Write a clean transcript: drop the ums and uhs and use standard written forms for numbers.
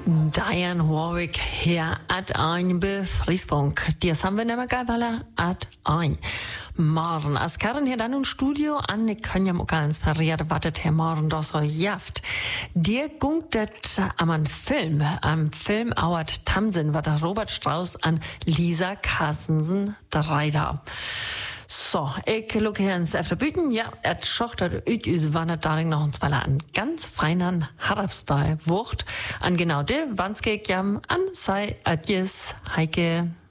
Diane Warwick hier at ein befriesfunk. Die haben wir nämlich geil at ein. Morgen, als Karen hier dann im Studio an, ich kann ja auch ganz verrieren, was der morgen da so jaft. Dir gungt det am Film Auert Tamsin, was der Robert Strauß an Lisa Carstensen dreida. So, ich luke hier ins Büten. Ja, schocht hat üs wandert darin noch uns, weil er an ganz feinen Harfstyle wucht. An genau der, wann's geht jam an sei Adjes, Heike.